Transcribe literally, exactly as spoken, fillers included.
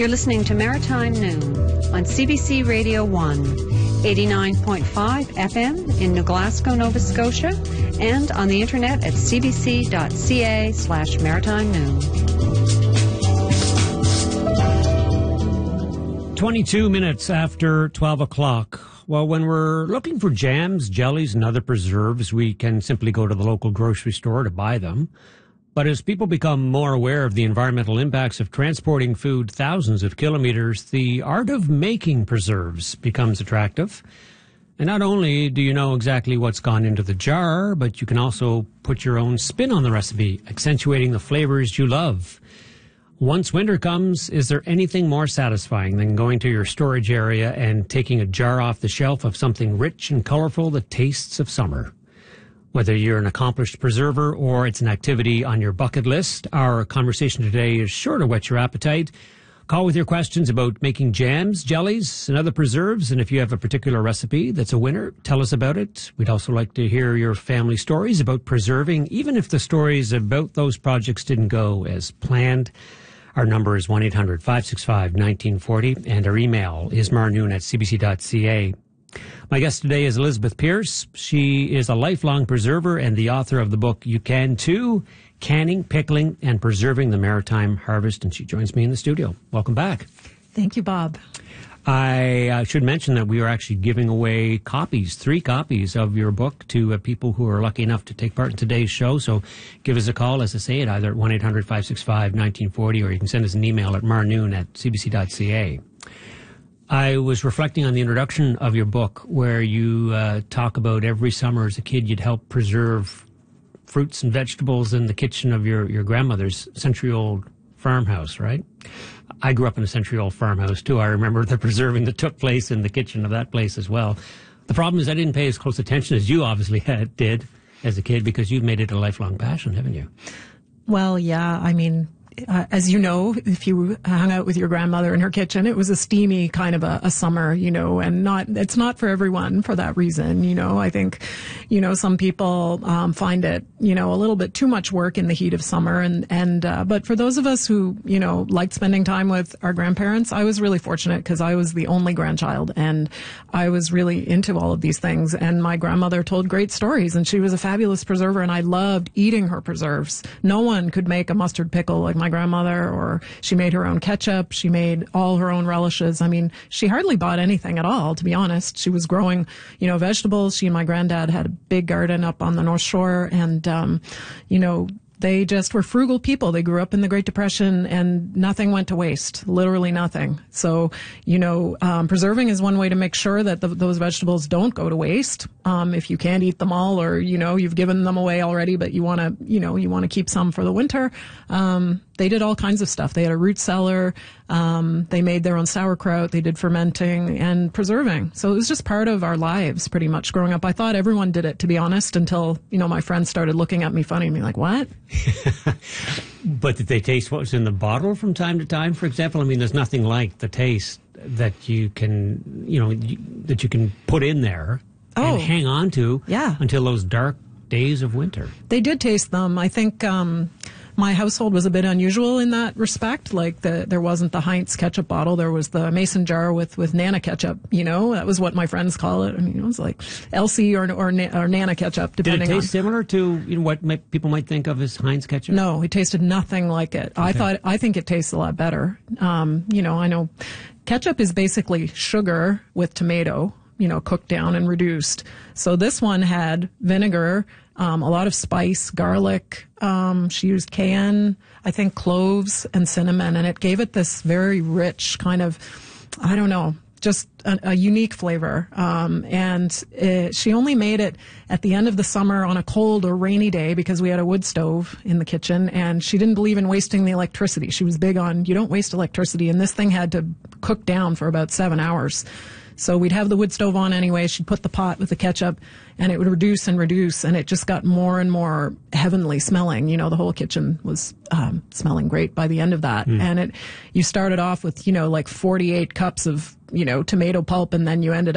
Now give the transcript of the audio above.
You're listening to Maritime Noon on C B C Radio one, eighty-nine point five F M in New Glasgow, Nova Scotia, and on the internet at cbc.ca slash maritime noon. twenty-two minutes after twelve o'clock. Well, when we're looking for jams, jellies, and other preserves, we can simply go to the local grocery store to buy them. But as people become more aware of the environmental impacts of transporting food thousands of kilometers, the art of making preserves becomes attractive. And not only do you know exactly what's gone into the jar, but you can also put your own spin on the recipe, accentuating the flavors you love. Once winter comes, is there anything more satisfying than going to your storage area and taking a jar off the shelf of something rich and colorful that tastes of summer? Whether you're an accomplished preserver or it's an activity on your bucket list, our conversation today is sure to whet your appetite. Call with your questions about making jams, jellies, and other preserves. And if you have a particular recipe that's a winner, tell us about it. We'd also like to hear your family stories about preserving, even if the stories about those projects didn't go as planned. Our number is one eight hundred five six five one nine four zero, and our email is marnoon at c b c dot c a. My guest today is Elizabeth Pearce. She is a lifelong preserver and the author of the book You Can Too, Canning, Pickling, and Preserving the Maritime Harvest, and she joins me in the studio. Welcome back. Thank you, Bob. I uh, should mention that we are actually giving away copies, three copies of your book to uh, people who are lucky enough to take part in today's show. So give us a call, as I say, at either one eight hundred five six five one nine four zero, or you can send us an email at marnoon at c b c dot c a. I was reflecting on the introduction of your book where you uh, talk about every summer as a kid you'd help preserve fruits and vegetables in the kitchen of your, your grandmother's century-old farmhouse, right? I grew up in a century-old farmhouse, too. I remember the preserving that took place in the kitchen of that place as well. The problem is I didn't pay as close attention as you obviously had, did as a kid, because you've made it a lifelong passion, haven't you? Well, yeah, I mean... Uh, as you know, if you hung out with your grandmother in her kitchen, it was a steamy kind of a, a summer, you know, and not, it's not for everyone for that reason. You know, I think, you know, some people, um, find it, you know, a little bit too much work in the heat of summer. And, and, uh, but for those of us who, you know, liked spending time with our grandparents, I was really fortunate because I was the only grandchild and I was really into all of these things. And my grandmother told great stories and she was a fabulous preserver and I loved eating her preserves. No one could make a mustard pickle like my grandmother, or she made her own ketchup. She made all her own relishes. I mean, she hardly bought anything at all, to be honest. She was growing, you know, vegetables. She and my granddad had a big garden up on the North Shore, and, um, you know, they just were frugal people. They grew up in the Great Depression and nothing went to waste, literally nothing. So, you know, um, preserving is one way to make sure that the, those vegetables don't go to waste. Um, if you can't eat them all, or, you know, you've given them away already, but you want to, you know, you want to keep some for the winter. Um, they did all kinds of stuff. They had a root cellar. Um, they made their own sauerkraut. They did fermenting and preserving. So it was just part of our lives pretty much growing up. I thought everyone did it, to be honest, until, you know, my friends started looking at me funny and being like, what? But did they taste what was in the bottle from time to time, for example? I mean, there's nothing like the taste that you can, you know, you, that you can put in there oh, and hang on to yeah. until those dark days of winter. They did taste them. I think um, my household was a bit unusual in that respect. Like the, there wasn't the Heinz ketchup bottle. There was the mason jar with, with Nana ketchup. You know, that was what my friends call it. I mean, it was like Elsie or or, or Nana ketchup, depending on. Did it taste on. similar to, you know, what might, people might think of as Heinz ketchup? No, it tasted nothing like it. Okay. I thought I think it tastes a lot better. Um, you know, I know ketchup is basically sugar with tomato, you know, cooked down and reduced. So this one had vinegar, um, a lot of spice, garlic. Um, she used cayenne, I think cloves and cinnamon, and it gave it this very rich kind of, I don't know, just a, a unique flavor. Um, and it, she only made it at the end of the summer on a cold or rainy day because we had a wood stove in the kitchen, and she didn't believe in wasting the electricity. She was big on, you don't waste electricity, and this thing had to cook down for about seven hours. So we'd have the wood stove on anyway. She'd put the pot with the ketchup, and it would reduce and reduce, and it just got more and more heavenly smelling. You know, the whole kitchen was um, smelling great by the end of that. Mm. And it, you started off with, you know, like forty-eight cups of, you know, tomato pulp, and then you ended